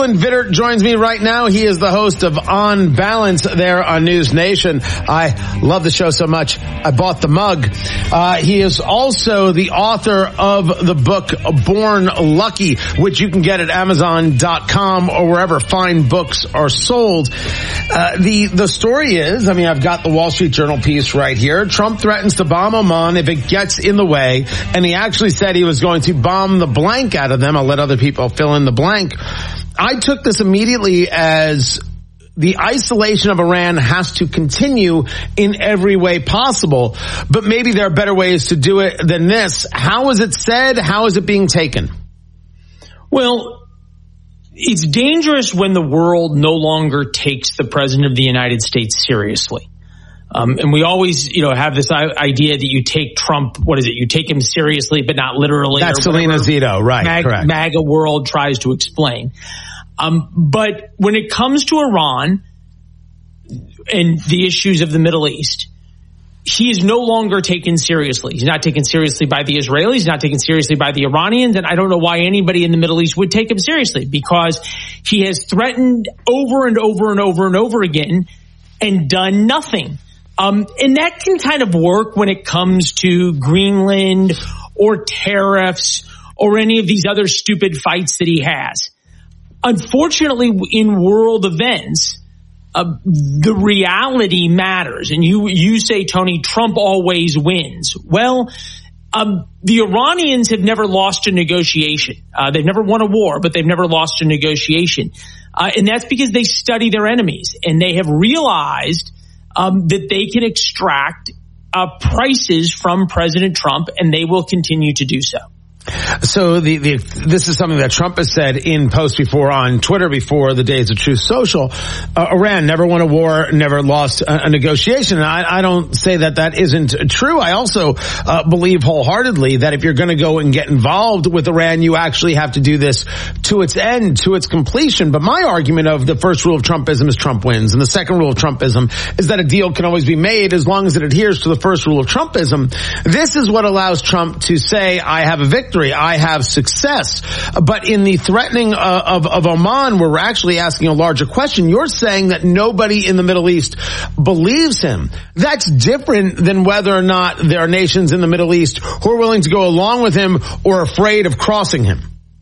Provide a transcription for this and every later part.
Owen Vittert joins me right now. He is the host of On Balance there on News Nation. I love the show so much, I bought the mug. He is also the author of the book Born Lucky, which you can get at Amazon.com or wherever fine books are sold. The story is, I've got the Wall Street Journal piece right here. Trump threatens to bomb Oman if it gets in the way, and he actually said he was going to bomb the blank out of them. I'll let other people fill in the blank. I took this immediately as the isolation of Iran has to continue in every way possible, but maybe there are better ways to do it than this. How is it said? How is it being taken? Well, it's dangerous when the world no longer takes the president of the United States seriously. And we always, have this idea that you take Trump, you take him seriously, but not literally. That's Selena Zito, right, correct. MAGA world tries to explain. But when it comes to Iran and the issues of the Middle East, he is no longer taken seriously. He's not taken seriously by the Israelis, he's not taken seriously by the Iranians, and I don't know why anybody in the Middle East would take him seriously, because he has threatened over and over and over and over again and done nothing. And that can kind of work when it comes to Greenland or tariffs or any of these other stupid fights that he has. Unfortunately, in world events, the reality matters. And you say, Tony, Trump always wins. Well, the Iranians have never lost a negotiation. They've never won a war, but they've never lost a negotiation. And that's because they study their enemies, and they have realized that they can extract prices from President Trump, and they will continue to do so. So this is something that Trump has said in posts before on Twitter before the days of Truth Social. Iran never won a war, never lost a negotiation. And I don't say that isn't true. I also believe wholeheartedly that if you're going to go and get involved with Iran, you actually have to do this to its end, to its completion. But my argument of the first rule of Trumpism is Trump wins, and the second rule of Trumpism is that a deal can always be made as long as it adheres to the first rule of Trumpism. This is what allows Trump to say, I have a victory, I have success. But in the threatening of Oman, where we're actually asking a larger question, you're saying that nobody in the Middle East believes him. That's different than whether or not there are nations in the Middle East who are willing to go along with him or afraid of crossing him.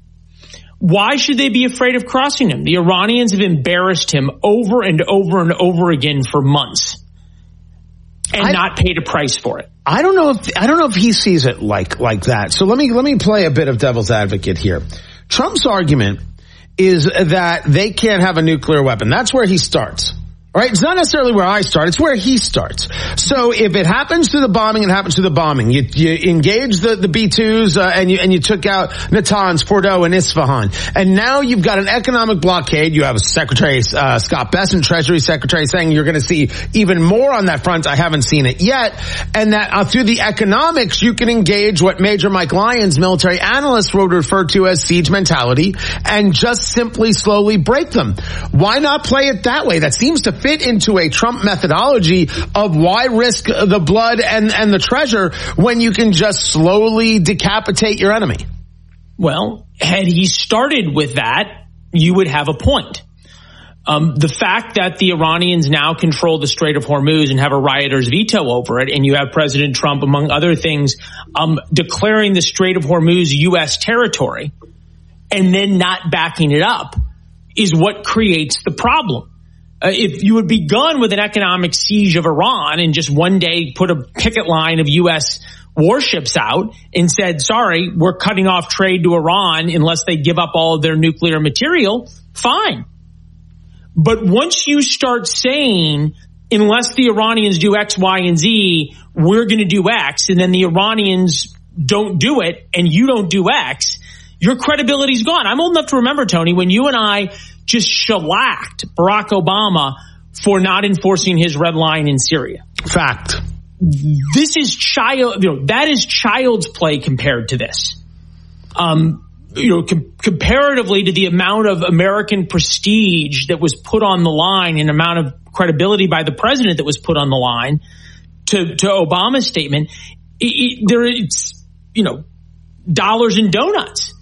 Why should they be afraid of crossing him? The Iranians have embarrassed him over and over and over again for months and not paid a price for it. I don't know if he sees it like that. So let me play a bit of devil's advocate here. Trump's argument is that they can't have a nuclear weapon. That's where he starts. All right, it's not necessarily where I start. It's where he starts. So if it happens to the bombing, it happens to the bombing. You engage the B-2s and you took out Natanz, Fordo, and Isfahan. And now you've got an economic blockade. You have Secretary Scott Bessent, Treasury Secretary, saying you're going to see even more on that front. I haven't seen it yet. And that through the economics, you can engage what Major Mike Lyons, military analyst, would refer to as siege mentality, and just simply slowly break them. Why not play it that way? That seems to fit into a Trump methodology of why risk the blood and the treasure when you can just slowly decapitate your enemy. Well, had he started with that, you would have a point. The fact that the Iranians now control the Strait of Hormuz and have a rioter's veto over it, and you have President Trump, among other things, declaring the Strait of Hormuz U.S. territory and then not backing it up, is what creates the problem. If you had begun with an economic siege of Iran and just one day put a picket line of U.S. warships out and said, sorry, we're cutting off trade to Iran unless they give up all of their nuclear material, fine. But once you start saying, unless the Iranians do X, Y, and Z, we're going to do X, and then the Iranians don't do it and you don't do X, your credibility's gone. I'm old enough to remember, Tony, when you and I just shellacked Barack Obama for not enforcing his red line in Syria. Fact. This is that is child's play compared to this. Comparatively to the amount of American prestige that was put on the line and amount of credibility by the president that was put on the line to Obama's statement, it's dollars and donuts.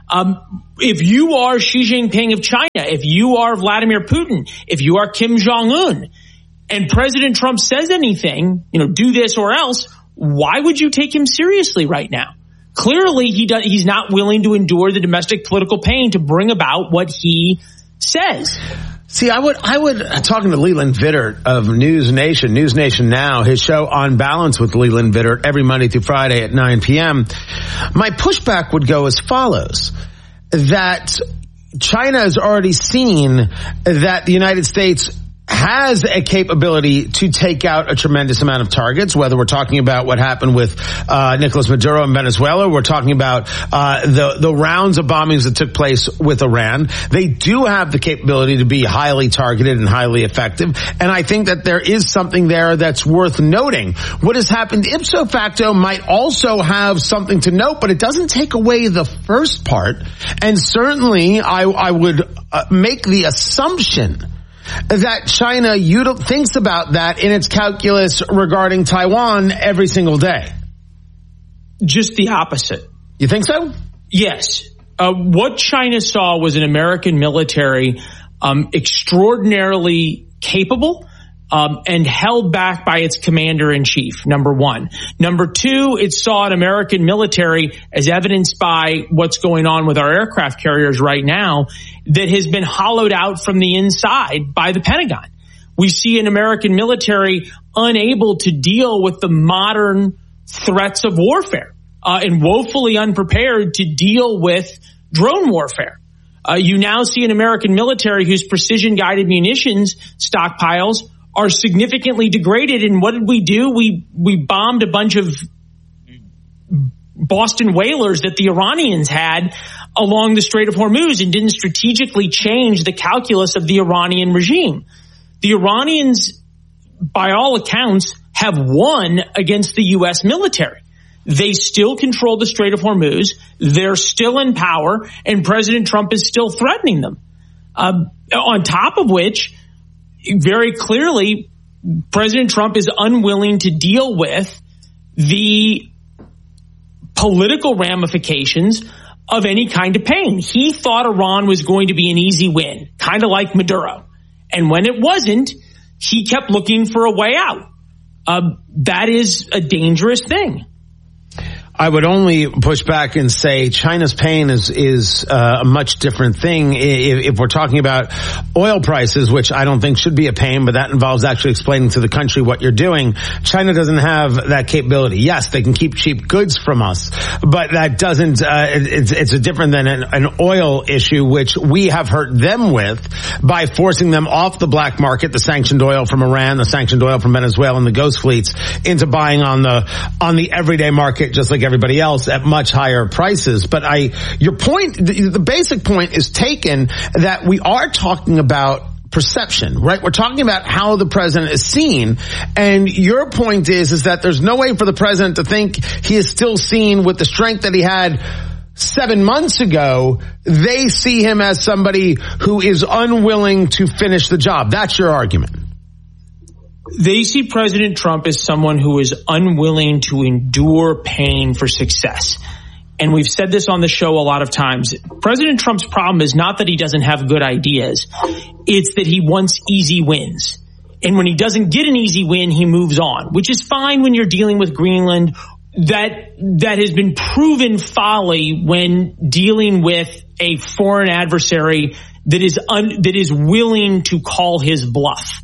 If you are Xi Jinping of China, if you are Vladimir Putin, if you are Kim Jong-un, and President Trump says anything, do this or else, why would you take him seriously right now? Clearly, he's not willing to endure the domestic political pain to bring about what he says. See, I would, talking to Leland Vittert of News Nation Now, his show On Balance with Leland Vittert every Monday through Friday at 9 p.m. My pushback would go as follows, that China has already seen that the United States has a capability to take out a tremendous amount of targets, whether we're talking about what happened with Nicolas Maduro in Venezuela, we're talking about the rounds of bombings that took place with Iran. They do have the capability to be highly targeted and highly effective, and I think that there is something there that's worth noting. What has happened ipso facto might also have something to note, but it doesn't take away the first part, and certainly I would make the assumption that China thinks about that in its calculus regarding Taiwan every single day. Just the opposite. You think so? Yes. What China saw was an American military extraordinarily capable and held back by its commander-in-chief, number one. Number two, it saw an American military, as evidenced by what's going on with our aircraft carriers right now, that has been hollowed out from the inside by the Pentagon. We see an American military unable to deal with the modern threats of warfare and woefully unprepared to deal with drone warfare. You now see an American military whose precision-guided munitions stockpiles are significantly degraded. And what did we do? We bombed a bunch of Boston whalers that the Iranians had along the Strait of Hormuz and didn't strategically change the calculus of the Iranian regime. The Iranians, by all accounts, have won against the U.S. military. They still control the Strait of Hormuz. They're still in power, and President Trump is still threatening them. On top of which, very clearly, President Trump is unwilling to deal with the political ramifications of any kind of pain. He thought Iran was going to be an easy win, kind of like Maduro. And when it wasn't, he kept looking for a way out. That is a dangerous thing. I would only push back and say China's pain is a much different thing. If we're talking about oil prices, which I don't think should be a pain, but that involves actually explaining to the country what you're doing. China doesn't have that capability. Yes, they can keep cheap goods from us, but that doesn't, it's different than an oil issue, which we have hurt them with by forcing them off the black market, the sanctioned oil from Iran, the sanctioned oil from Venezuela, and the ghost fleets, into buying on the everyday market, just like everybody else, at much higher prices. But your point, the basic point is taken, that we are talking about perception, right? We're talking about how the president is seen, and your point is that there's no way for the president to think he is still seen with the strength that he had 7 months ago. They see him as somebody who is unwilling to finish the job. That's your argument. They see President Trump as someone who is unwilling to endure pain for success. And we've said this on the show a lot of times. President Trump's problem is not that he doesn't have good ideas. It's that he wants easy wins. And when he doesn't get an easy win, he moves on, which is fine when you're dealing with Greenland. That has been proven folly when dealing with a foreign adversary that is willing to call his bluff.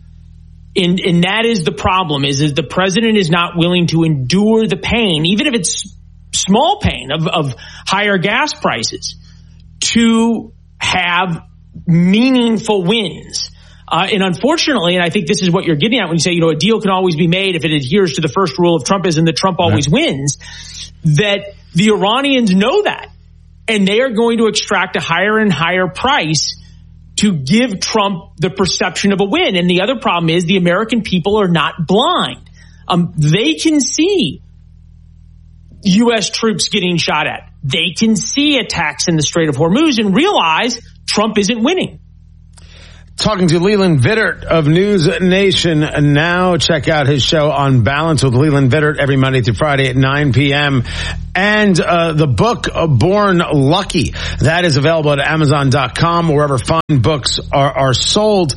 And that is the problem, is the president is not willing to endure the pain, even if it's small pain of higher gas prices, to have meaningful wins. And unfortunately, and I think this is what you're getting at when you say, a deal can always be made if it adheres to the first rule of Trumpism, that Trump always wins, that the Iranians know that. And they are going to extract a higher and higher price to give Trump the perception of a win. And the other problem is the American people are not blind. They can see U.S. troops getting shot at. They can see attacks in the Strait of Hormuz and realize Trump isn't winning. Talking to Leland Vittert of News Nation Now. Check out his show On Balance with Leland Vittert every Monday through Friday at 9 p.m. And the book Born Lucky, that is available at Amazon.com or wherever fine books are sold.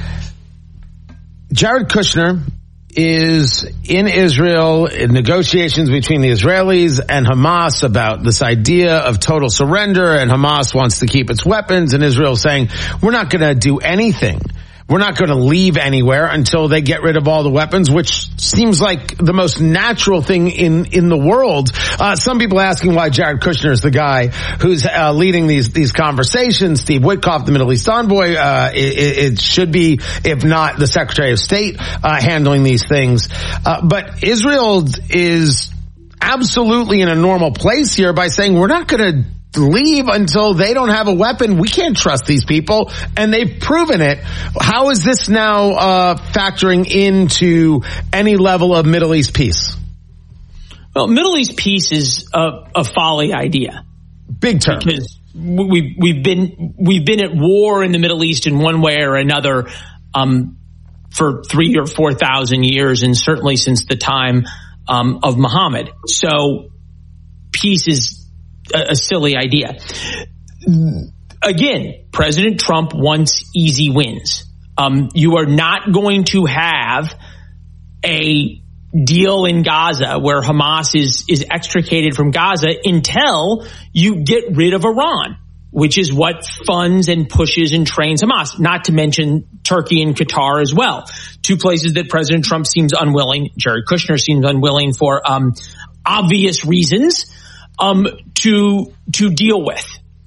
Jared Kushner is in Israel in negotiations between the Israelis and Hamas about this idea of total surrender, and Hamas wants to keep its weapons, and Israel saying, we're not going to do anything. We're not going to leave anywhere until they get rid of all the weapons, which seems like the most natural thing in the world. Some people asking why Jared Kushner is the guy who's leading these conversations. Steve Witkoff, the Middle East envoy, it should be, if not the Secretary of State, handling these things. But Israel is absolutely in a normal place here by saying we're not going to leave until they don't have a weapon. We can't trust these people, and they've proven it. How is this now factoring into any level of Middle East peace? Well, Middle East peace is a folly idea. Big term. Because we've been at war in the Middle East in one way or another for 3,000 or 4,000 years, and certainly since the time of Muhammad. So peace is a silly idea. Again, President Trump wants easy wins. You are not going to have a deal in Gaza where Hamas is extricated from Gaza until you get rid of Iran, which is what funds and pushes and trains Hamas, not to mention Turkey and Qatar as well. Two places that President Trump seems unwilling, Jared Kushner seems unwilling for obvious reasons, to deal with.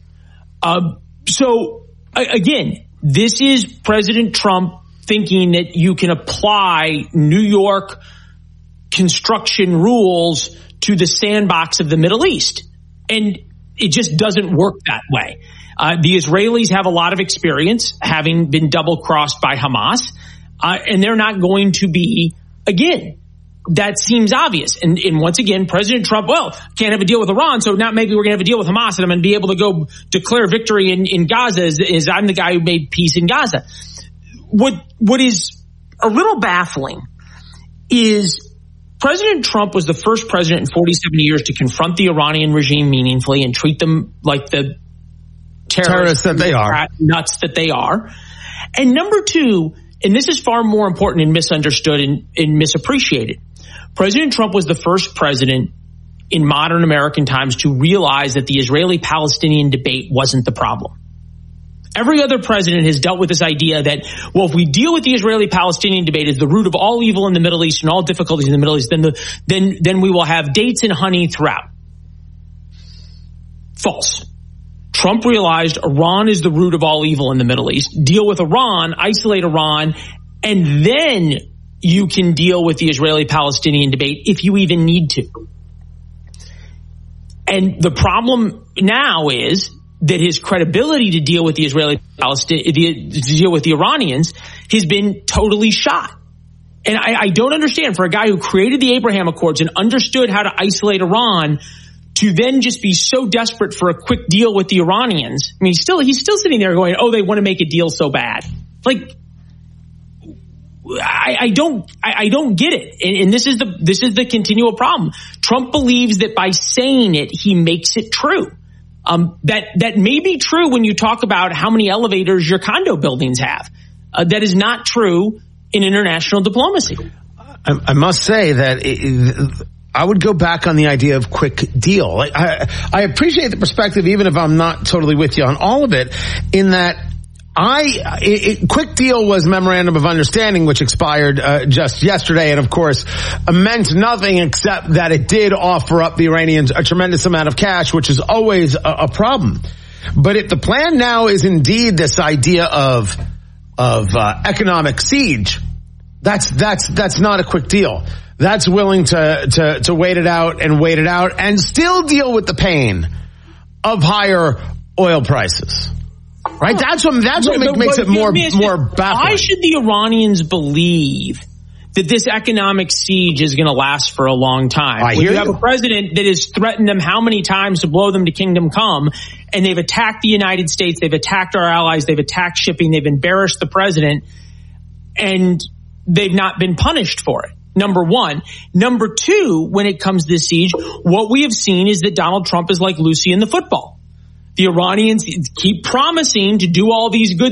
So again, this is President Trump thinking that you can apply New York construction rules to the sandbox of the Middle East. And it just doesn't work that way. The Israelis have a lot of experience having been double crossed by Hamas, and they're not going to be again. That seems obvious. And once again, President Trump, can't have a deal with Iran, so now maybe we're going to have a deal with Hamas, and I'm going to be able to go declare victory in Gaza as I'm the guy who made peace in Gaza. What is a little baffling is President Trump was the first president in 47 years to confront the Iranian regime meaningfully and treat them like the terrorists that they are, nuts that they are. And number two, and this is far more important and misunderstood and misappreciated, President Trump was the first president in modern American times to realize that the Israeli-Palestinian debate wasn't the problem. Every other president has dealt with this idea that, if we deal with the Israeli-Palestinian debate as the root of all evil in the Middle East and all difficulties in the Middle East, then we will have dates and honey throughout. False. Trump realized Iran is the root of all evil in the Middle East. Deal with Iran, isolate Iran, and then you can deal with the Israeli-Palestinian debate if you even need to. And the problem now is that his credibility to deal with the Iranians has been totally shot. And I don't understand, for a guy who created the Abraham Accords and understood how to isolate Iran, to then just be so desperate for a quick deal with the Iranians. I mean, he's still sitting there going, they want to make a deal so bad. Like, I don't get it. And this is the continual problem. Trump believes that by saying it, he makes it true. That may be true when you talk about how many elevators your condo buildings have. That is not true in international diplomacy. I must say that I would go back on the idea of quick deal. I appreciate the perspective, even if I'm not totally with you on all of it, in that quick deal was memorandum of understanding, which expired just yesterday, and of course meant nothing except that it did offer up the Iranians a tremendous amount of cash, which is always a problem. But if the plan now is indeed this idea of economic siege, that's not a quick deal. That's willing to wait it out and still deal with the pain of higher oil prices. Right? That's what makes it more baffling. Why should the Iranians believe that this economic siege is going to last for a long time. You have a president that has threatened them how many times to blow them to kingdom come, and they've attacked the United States, they've attacked our allies, they've attacked shipping, they've embarrassed the president, and they've not been punished for it. Number one. Number two, when it comes to this siege, what we have seen is that Donald Trump is like Lucy in the football. The Iranians keep promising to do all these good